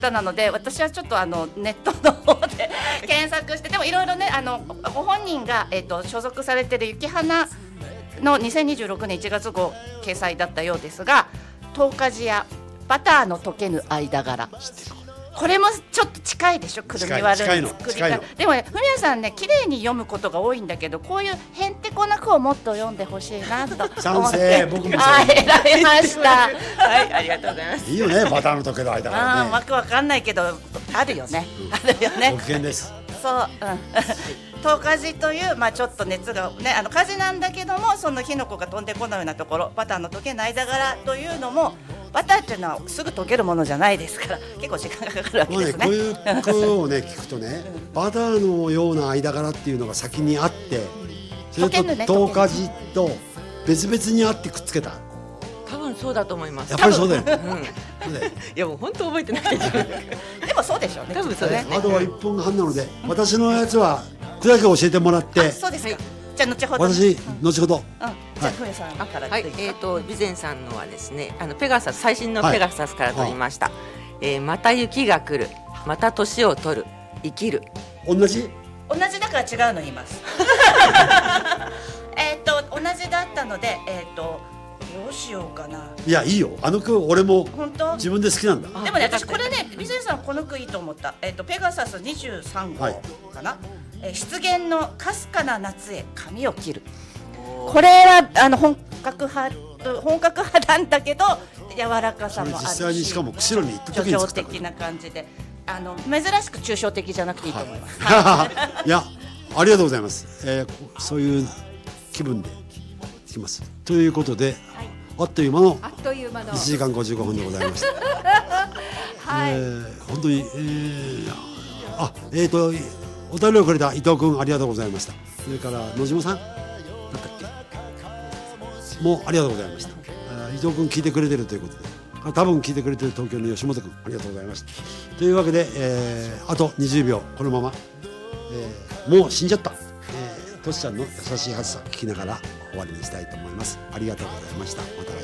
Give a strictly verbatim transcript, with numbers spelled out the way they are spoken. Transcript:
たなので、私はちょっとあのネットの方で検索して、でもいろいろね、あのご本人が、えー、と所属されている雪花のにせんにじゅうろくねんいちがつ号掲載だったようですが、十日地屋バターの溶けぬ間柄、これもちょっと近いでしょ、くるみ割るの作り方。でもね、フミヤさんね、綺麗に読むことが多いんだけど、こういうへんてこな句をもっと読んでほしいなと思って。 賛成、僕もはい、選びました。 はい、ありがとうございます。 いいよね、バターの溶ける間柄ね。 あ、わくわかんないけどあるよね、うん、あるよね。 ご機嫌です。 そう、うん十日地という、まあ、ちょっと熱がね、あの火事なんだけども、その火の粉が飛んでこないようなところ、バターの溶けない間柄というのも、バターっていうのはすぐ溶けるものじゃないですから、結構時間がかかるわけですね。 まあね、こういう句をね聞くとね、バターのような間柄っていうのが先にあって、それと十日地と別々にあってくっつけた。 多分そうだと思います。 やっぱりそうだよ。 うん、いやもう本当覚えてないけど。 でもそうでしょうね。 多分そうですね。 あとはいっぷんはんなので、私のやつは句だけ教えてもらって。 そうですか。じゃあ後ほど。 私後ほど。 じゃあフミさんから。 はい。えっと備前さんのはですね、あのペガサス、最新のペガサスから取りました。えまた雪が来る、また年を取る、生きる。 同じ？ 同じだから違うの言います。えっと同じだったので、えっと。どうしようかな。いや、いいよ、あの句俺も本当自分で好きなんだ。 でもね、私これね、備前さんこの句いいと思った。えっとペガサスにじゅうさんごうかな、はい、え湿原のかすかな夏へ髪を切る。これはあの本格派本格派なんだけど、柔らかさもあるし、 実際にしかも釧路に行った時に叙情的な感じで、あの珍しく抽象的じゃなくていいと思います。はい、いや、ありがとうございます。えー、そういう気分でいきます。ということで、はい、あっという間のいちじかんごじゅうごふんでございました。はい、えー、本当に、えー、あ、えーとお便りをくれた伊藤君、ありがとうございました。それから野島さんだったっけもうありがとうございました。伊藤君聞いてくれてるということで、多分聞いてくれてる東京の吉本君、ありがとうございました。というわけで、えー、あとにじゅうびょうこのまま、えー、もう死んじゃった、えー、トシちゃんの優しいはずさ聞きながら終わりにしたいと思います。ありがとうございました。また来週。